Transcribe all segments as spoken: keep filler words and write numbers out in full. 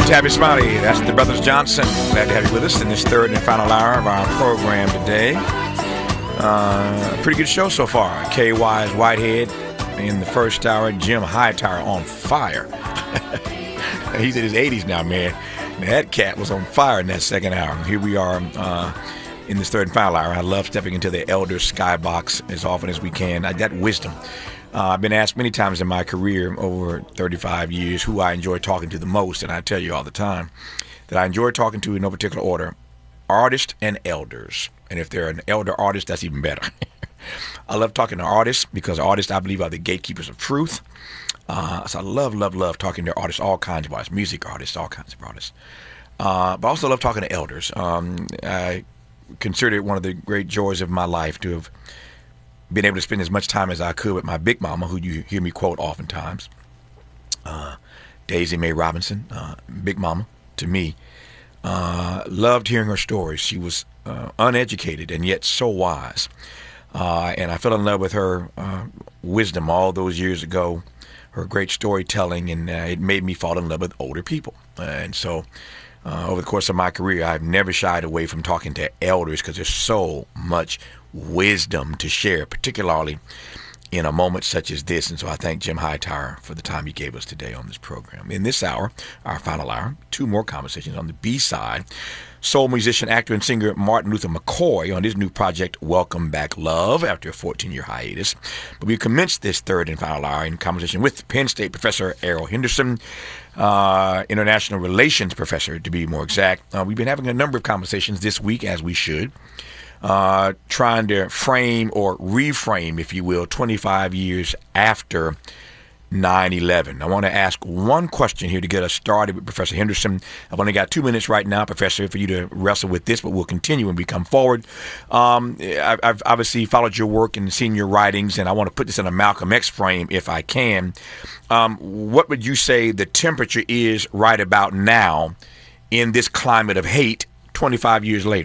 I'm Tabby Smiley. That's the Brothers Johnson. Glad to have you with us in this third and final hour of our program today. Uh, pretty good show so far. K Y's Whitehead in the first hour. Jim Hightower on fire. He's in his eighties now, man. That cat was on fire in that second hour. Here we are uh, in this third and final hour. I love stepping into the elder skybox as often as we can. I got wisdom. Uh, I've been asked many times in my career over thirty-five years who I enjoy talking to the most, and I tell you all the time that I enjoy talking to in no particular order, artists and elders. And if they're an elder artist, that's even better. I love talking to artists because artists, I believe, are the gatekeepers of truth. Uh, so I love, love, love talking to artists, all kinds of artists, music artists, all kinds of artists. Uh, but I also love talking to elders. Um, I consider it one of the great joys of my life to have been able to spend as much time as I could with my big mama, who you hear me quote oftentimes, uh, Daisy Mae Robinson, uh, Big Mama, to me. Uh, loved hearing her stories. She was uh, uneducated and yet so wise. Uh, and I fell in love with her uh, wisdom all those years ago, her great storytelling, and uh, it made me fall in love with older people. Uh, and so uh, over the course of my career, I've never shied away from talking to elders because there's so much wisdom to share, particularly in a moment such as this. And so I thank Jim Hightower for the time he gave us today on this program. In this hour, our final hour, two more conversations on the B-side. Soul musician, actor, and singer Martin Luther McCoy on his new project, Welcome Back Love, after a fourteen-year hiatus. But we commenced this third and final hour in conversation with Penn State professor Errol Henderson, uh, international relations professor, to be more exact. Uh, we've been having a number of conversations this week, as we should, uh, trying to frame or reframe, if you will, twenty-five years after nine eleven. I want to ask one question here to get us started with Professor Henderson. I've only got two minutes right now, Professor, for you to wrestle with this, but we'll continue when we come forward. Um, I've, I've obviously followed your work and seen your writings, and I want to put this in a Malcolm X frame if I can. Um, what would you say the temperature is right about now in this climate of hate twenty-five years later?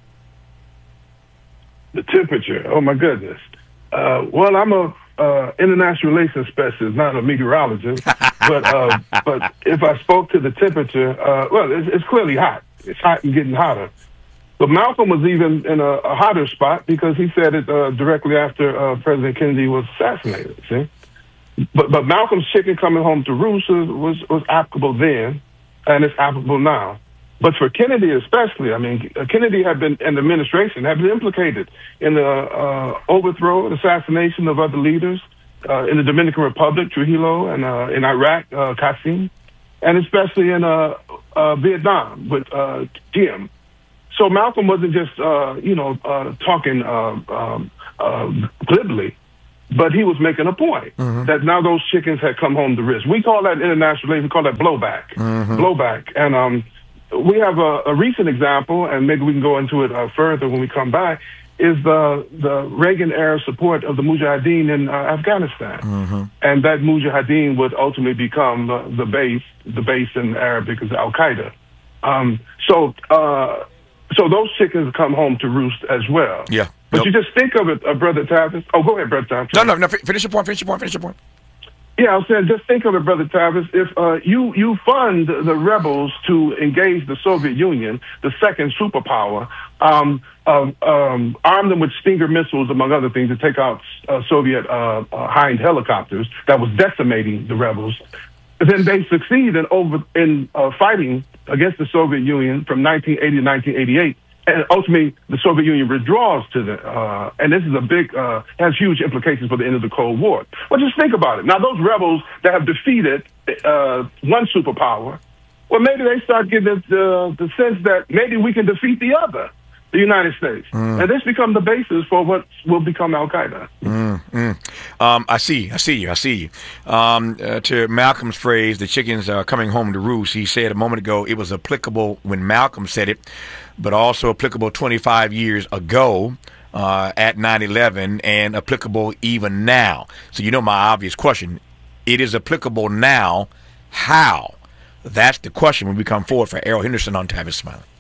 The temperature, oh my goodness. Uh, well, I'm a Uh, international relations specialist, not a meteorologist, but uh, but if I spoke to the temperature, uh, well, it's, it's clearly hot. It's hot and getting hotter. But Malcolm was even in a, a hotter spot because he said it uh, directly after uh, President Kennedy was assassinated. See, but but Malcolm's chicken coming home to roost was was, was applicable then, and it's applicable now. But for Kennedy especially, I mean, Kennedy had been, and the administration had been implicated in the uh, overthrow and assassination of other leaders uh, in the Dominican Republic, Trujillo, and uh, in Iraq, uh, Qasem, and especially in uh, uh, Vietnam with uh, Diem. So Malcolm wasn't just, uh, you know, uh, talking uh, um, uh, glibly, but he was making a point mm-hmm. that now those chickens had come home to roost. We call that international, we call that blowback, mm-hmm. blowback, and um. We have a, a recent example, and maybe we can go into it uh, further when we come back, is the the Reagan-era support of the Mujahideen in uh, Afghanistan. Mm-hmm. And that Mujahideen would ultimately become uh, the base, the base in Arabic is Al-Qaeda. Um, so uh, so those chickens come home to roost as well. Yeah. But nope. you just think of it, uh, Brother Tavis. Oh, go ahead, Brother Tavis. No, no, no, finish your point, finish your point, finish your point. Yeah, I was saying, just think of it, Brother Travis. If uh, you you fund the rebels to engage the Soviet Union, the second superpower, um, uh, um, arm them with Stinger missiles, among other things, to take out uh, Soviet uh, uh, Hind helicopters that was decimating the rebels, then they succeed in over in uh, fighting against the Soviet Union from nineteen eighty to nineteen eighty-eight. And ultimately, the Soviet Union withdraws to the, uh, and this is a big, uh, has huge implications for the end of the Cold War. But just think about it. Now, those rebels that have defeated uh, one superpower, well, maybe they start getting the, the sense that maybe we can defeat the other, the United States. Mm. And this becomes the basis for what will become Al-Qaeda. Mm, mm. Um, I see, I see you, I see you. Um, uh, to Malcolm's phrase, the chickens are coming home to roost, he said a moment ago it was applicable when Malcolm said it, but also applicable twenty-five years ago uh, at nine eleven and applicable even now. So you know my obvious question. It is applicable now. How? That's the question when we come forward for Errol Henderson on Tavis Smiley.